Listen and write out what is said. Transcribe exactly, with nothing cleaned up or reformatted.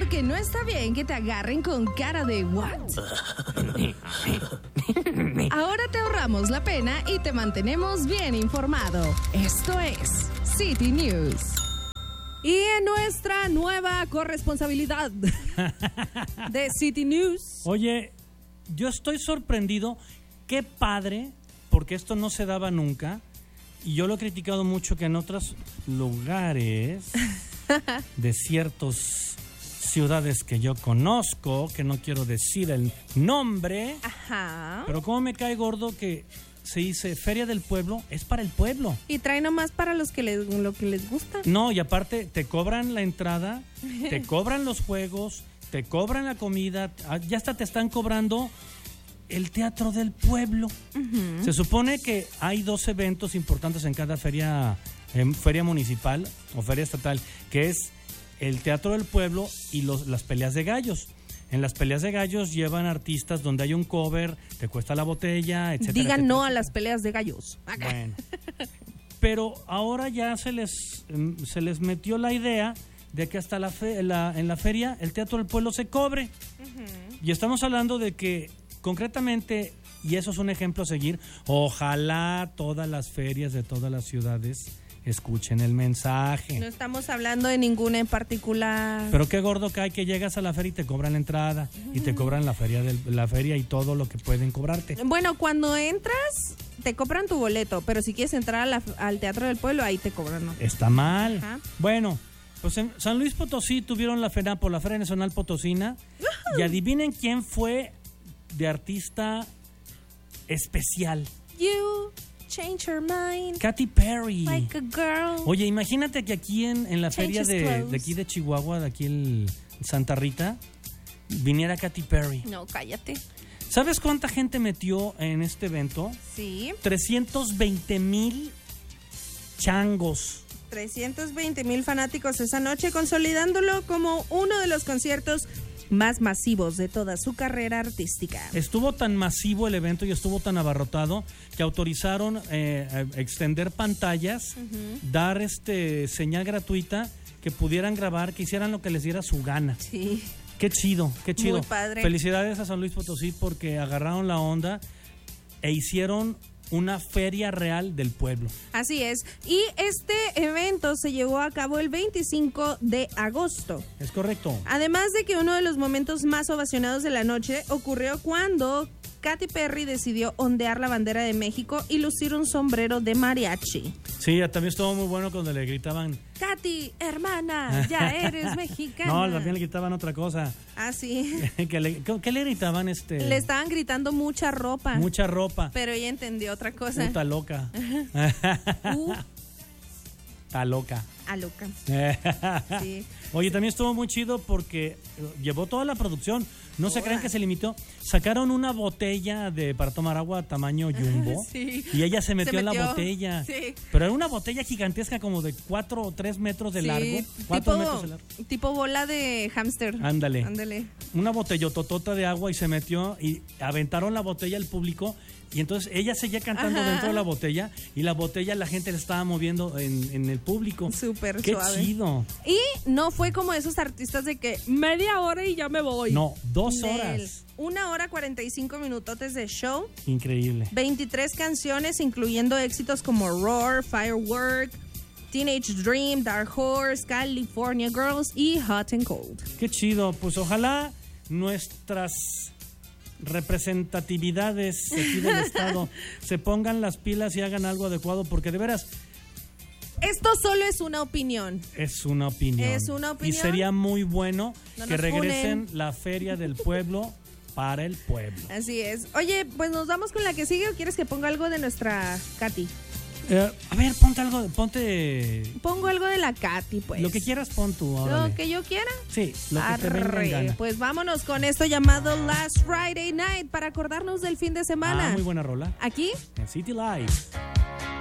Porque no está bien que te agarren con cara de what. Ahora te ahorramos la pena y te mantenemos bien informado. Esto es City News. Y en nuestra nueva corresponsabilidad de City News. Oye, yo estoy sorprendido. Qué padre, porque esto no se daba nunca. Y yo lo he criticado mucho, que en otros lugares de ciertas ciudades que yo conozco, que no quiero decir el nombre, Ajá. pero cómo me cae gordo que se dice Feria del Pueblo, es para el pueblo. Y trae nomás para los que les, lo que les gusta. No, y aparte te cobran la entrada, te cobran los juegos, te cobran la comida, ya hasta te están cobrando el teatro del pueblo. Uh-huh. Se supone que hay dos eventos importantes en cada feria, eh, feria municipal o feria estatal, que es el teatro del pueblo y los, las peleas de gallos. En las peleas de gallos llevan artistas donde hay un cover, te cuesta la botella, etcétera. Digan etcétera, no etcétera. a las peleas de gallos. Bueno, pero ahora ya se les, se les metió la idea de que hasta la, fe, la en la feria el teatro del pueblo se cobre. Uh-huh. Y estamos hablando de que concretamente, y eso es un ejemplo a seguir, ojalá todas las ferias de todas las ciudades escuchen el mensaje. No estamos hablando de ninguna en particular. Pero qué gordo que hay que llegas a la feria y te cobran la entrada, uh-huh, y te cobran la feria, del, la feria y todo lo que pueden cobrarte. Bueno, cuando entras te cobran tu boleto, pero si quieres entrar a la, al Teatro del Pueblo, ahí te cobran, ¿no? Está mal. Ajá. Bueno, pues en San Luis Potosí tuvieron la FENAPO, la Feria Nacional Potosina, uh-huh, y adivinen quién fue de artista especial. You change your mind. Katy Perry. Like a girl. Oye, imagínate que aquí en, en la feria de, de aquí de Chihuahua, de aquí el Santa Rita, viniera Katy Perry. No, cállate. ¿Sabes cuánta gente metió en este evento? Sí. trescientos veinte mil changos. trescientos veinte mil fanáticos esa noche, consolidándolo como uno de los conciertos más masivos de toda su carrera artística. Estuvo tan masivo el evento y estuvo tan abarrotado que autorizaron eh, extender pantallas, uh-huh, dar este señal gratuita, que pudieran grabar, que hicieran lo que les diera su gana. Sí. Qué chido, qué chido. Muy padre. Felicidades a San Luis Potosí porque agarraron la onda e hicieron una feria real del pueblo. Así es. Y este evento se llevó a cabo el veinticinco de agosto. Es correcto. Además de que uno de los momentos más ovacionados de la noche ocurrió cuando Katy Perry decidió ondear la bandera de México y lucir un sombrero de mariachi. Sí, también estuvo muy bueno cuando le gritaban: Katy, hermana, ya eres mexicana. No, también le gritaban otra cosa. Ah, sí. ¿Qué le, qué le gritaban? este? Le estaban gritando mucha ropa. Mucha ropa. Pero ella entendió otra cosa. Puta loca. Uh. Está loca. A loca. Sí. Oye, también estuvo muy chido porque llevó toda la producción. No se crean que se limitó. Sacaron una botella de para tomar agua tamaño jumbo. Sí. Y ella se metió, se metió en la botella. Sí. Pero era una botella gigantesca, como de cuatro o tres metros de sí, largo. Cuatro tipo, metros de largo. Tipo bola de hámster. Ándale. Ándale. Una botellototota de agua y se metió y aventaron la botella al público. Y entonces ella seguía cantando, ajá, dentro de la botella, y la botella la gente la estaba moviendo en, en el público. Súper Qué suave. chido. Y no fue como esos artistas de que media hora y ya me voy. No, dos Nel. horas. Una hora cuarenta y cinco minutotes de show. Increíble. veintitrés canciones, incluyendo éxitos como Roar, Firework, Teenage Dream, Dark Horse, California Girls y Hot and Cold. Qué chido. Pues ojalá nuestras representatividades aquí del estado se pongan las pilas y hagan algo adecuado, porque de veras esto solo es una opinión. Es una opinión. Es una opinión. Y sería muy bueno no que regresen ponen. la feria del pueblo para el pueblo. Así es. Oye, pues nos vamos con la que sigue, ¿o quieres que ponga algo de nuestra Katy? Eh, a ver, ponte algo, ponte... Pongo algo de la Katy, pues. Lo que quieras, pon tú, órale. ¿Lo que yo quiera? Sí, lo que Arre. te venga en gana. Pues vámonos con esto llamado Last Friday Night para acordarnos del fin de semana. Ah, muy buena rola. Aquí en City Live.